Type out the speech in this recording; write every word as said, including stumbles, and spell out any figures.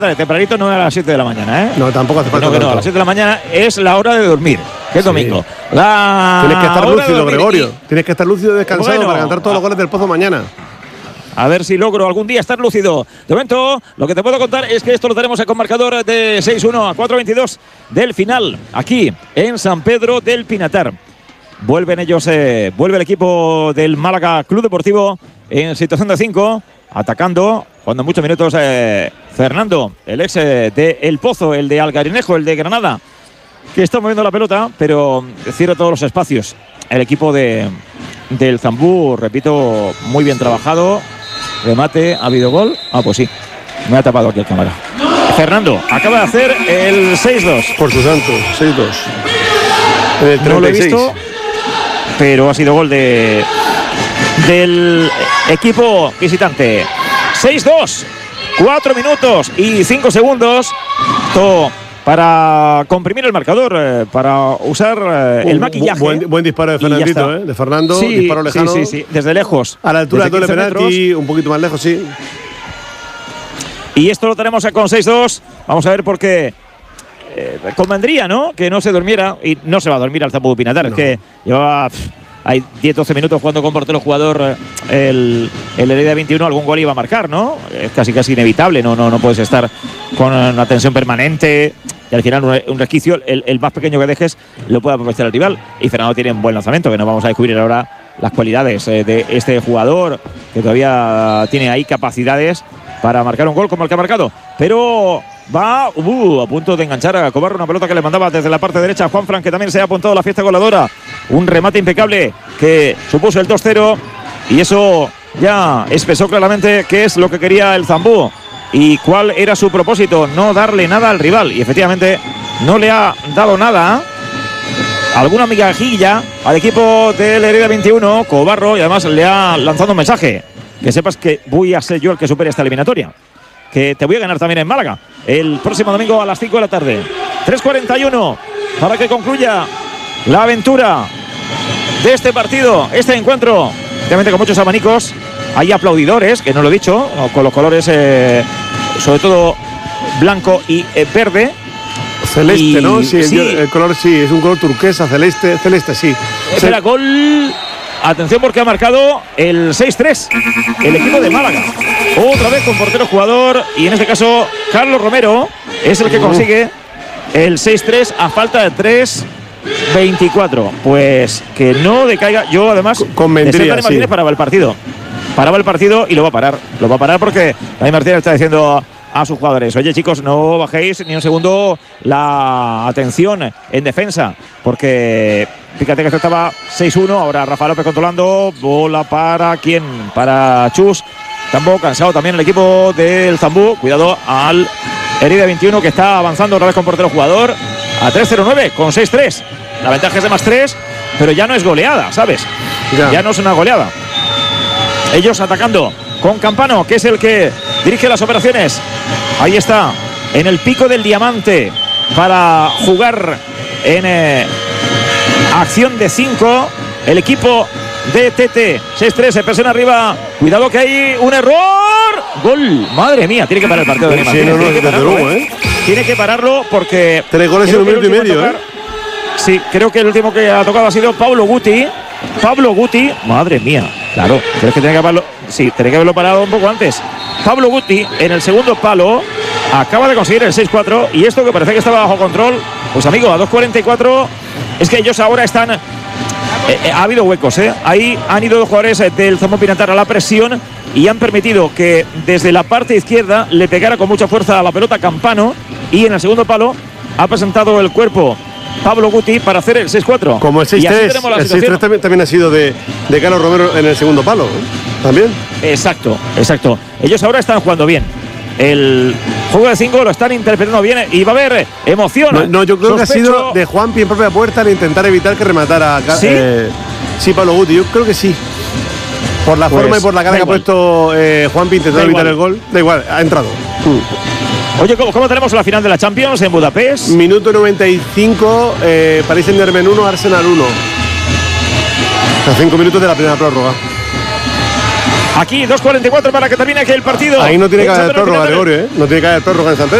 Tempranito no a las siete de la mañana, ¿eh? No, tampoco hace falta. No, que no, a las siete de la mañana es la hora de dormir, que es sí. domingo. La Tienes que estar lúcido, Gregorio. Y... Tienes que estar lúcido y descansado bueno, para cantar todos los goles del Pozo mañana. A ver si logro algún día estar lúcido. De momento, lo que te puedo contar es que esto lo tenemos con marcador de seis uno a cuatro veintidós del final, aquí en San Pedro del Pinatar. Vuelven ellos, eh, vuelve el equipo del Málaga Club Deportivo en situación de cinco, atacando, cuando en muchos minutos eh, Fernando, el ex eh, de El Pozo, el de Algarinejo, el de Granada, que está moviendo la pelota, pero cierra todos los espacios. El equipo de, del Zambú, repito, muy bien trabajado. Remate, ¿ha habido gol? Ah, pues sí, me ha tapado aquí el cámara. Fernando acaba de hacer el seis dos. Por su santo, seis dos. No lo he visto, pero ha sido gol de del equipo visitante. seis dos, cuatro minutos y cinco segundos. Todo para comprimir el marcador, eh, para usar eh, el maquillaje. Buen, buen disparo de Fernandito, eh, de Fernando. Sí, disparo lejano. Sí, sí, sí, desde lejos. A la altura del doble penalti, un poquito más lejos, sí. Y esto lo tenemos con seis dos. Vamos a ver por qué. Eh, convendría, ¿no?, que no se durmiera, y no se va a dormir al Zambú Pinatar, no. Es que llevaba pff, hay diez doce minutos jugando con portero jugador el, el Heredia veintiuno, algún gol iba a marcar, ¿no? Es casi casi inevitable, no, no, no puedes estar con una tensión permanente y al final un, un resquicio, el, el más pequeño que dejes lo puede aprovechar el rival, y Fernando tiene un buen lanzamiento, que no vamos a descubrir ahora las cualidades eh, de este jugador, que todavía tiene ahí capacidades para marcar un gol como el que ha marcado, pero va uh, a punto de enganchar a Cobarro, una pelota que le mandaba desde la parte derecha a Juanfran, que también se ha apuntado a la fiesta goleadora. Un remate impecable que supuso el dos cero, y eso ya expresó claramente qué es lo que quería el Zambú y cuál era su propósito: no darle nada al rival, y efectivamente no le ha dado nada. Alguna migajilla al equipo del Heredia veintiuno, Cobarro, y además le ha lanzado un mensaje: que sepas que voy a ser yo el que supere esta eliminatoria, que te voy a ganar también en Málaga el próximo domingo a las cinco de la tarde. tres cuarenta y uno para que concluya la aventura de este partido, este encuentro, realmente con muchos abanicos. Hay aplaudidores, que no lo he dicho, con los colores eh, sobre todo blanco y eh, verde. Celeste, y, ¿no? Sí, sí. El, el color sí, es un color turquesa, celeste, celeste, sí. Espera, sí. Gol. Atención, porque ha marcado el seis tres el equipo de Málaga. Otra vez con portero jugador, y en este caso Carlos Romero es el que consigue el seis tres a falta de tres veinticuatro. Pues que no decaiga. Yo además con vendría, de Martínez sí. paraba el partido. Paraba el partido y lo va a parar. Lo va a parar porque Dani Martínez está diciendo a sus jugadores: oye, chicos, no bajéis ni un segundo la atención en defensa, porque fíjate que esto estaba seis uno. Ahora Rafa López controlando. Bola para quién, para Chus. Tampoco cansado también el equipo del Zambú. Cuidado al Heredia veintiuno, que está avanzando otra vez con portero jugador a tres cero nueve con seis tres. La ventaja es de más tres, pero ya no es goleada, ¿sabes? Ya, ya no es una goleada. Ellos atacando con Campano, que es el que dirige las operaciones. Ahí está, en el pico del diamante, para jugar en eh, acción de cinco. El equipo de Tete, seis tres, se presiona arriba. Cuidado que hay un error. Gol. Madre mía, tiene que parar el partido de Neymar. Sí, no, no, tiene, que pararlo, luego, ¿eh? tiene que pararlo porque... Tres goles en un minuto y medio, ¿eh? Sí, creo que el último que ha tocado ha sido Pablo Guti. Pablo Guti, madre mía, claro, pero es que tiene que haberlo, sí, tiene que haberlo parado un poco antes. Pablo Guti en el segundo palo acaba de conseguir el seis cuatro, y esto que parece que estaba bajo control, pues amigo, a dos cuarenta y cuatro, es que ellos ahora están, eh, eh, ha habido huecos, ¿eh? Ahí han ido dos jugadores del Zambú Pinatar a la presión y han permitido que desde la parte izquierda le pegara con mucha fuerza a la pelota Campano, y en el segundo palo ha presentado el cuerpo Pablo Guti para hacer el seis cuatro. Como el seis tres, el seis tres también, también ha sido de, de Carlos Romero en el segundo palo, ¿eh? También. Exacto, exacto. Ellos ahora están jugando bien. El juego de cinco lo están interpretando bien y va a haber emoción. No, no yo creo Sospecho. que ha sido de Juanpi en propia puerta al intentar evitar que rematara. ¿Sí? Eh, sí, Pablo Guti, yo creo que sí. Por la pues, forma y por la cara que igual. ha puesto eh, Juanpi intentando evitar el gol. Da igual, ha entrado. Mm. Oye, ¿cómo, ¿cómo tenemos la final de la Champions en Budapest? Minuto noventa y cinco, eh, Paris Saint-Germain uno, Arsenal uno. A cinco minutos de la primera prórroga. Aquí, dos cuarenta y cuatro para que termine aquí el partido. Ahí no tiene que haber prórroga, Gregorio, ¿eh? No tiene que haber prórroga en San Pedro.